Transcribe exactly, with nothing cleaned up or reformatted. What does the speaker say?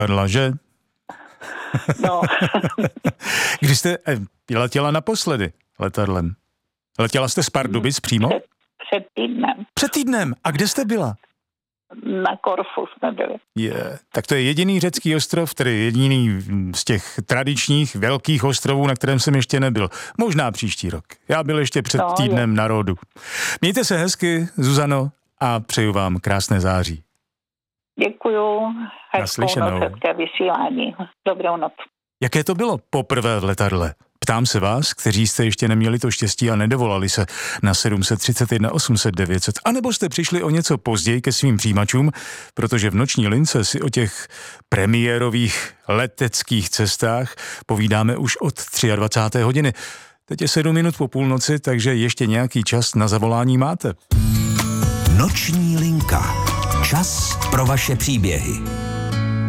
letadla, že? No. Když jste eh, letěla naposledy letadlem? Letěla jste z Pardubic přímo? Před, před týdnem. Před týdnem. A kde jste byla? Na Korfu jsme byli. Je, tak to je jediný řecký ostrov, tedy jediný z těch tradičních velkých ostrovů, na kterém jsem ještě nebyl. Možná příští rok. Já byl ještě před No, týdnem je. na Rhodu. Mějte se hezky, Zuzano, a přeju vám krásné září. Děkuju. Hezkou Naslyšenou. noc, hezké vysílání. Dobrou noc. Jaké to bylo poprvé v letadle? Ptám se vás, kteří jste ještě neměli to štěstí a nedovolali se na sedm set třicet jedna osm set devět set, anebo jste přišli o něco později ke svým přijímačům, protože v noční lince si o těch premiérových leteckých cestách povídáme už od dvacáté třetí hodiny. Teď je sedm minut po půlnoci, takže ještě nějaký čas na zavolání máte. Noční linka. Čas pro vaše příběhy.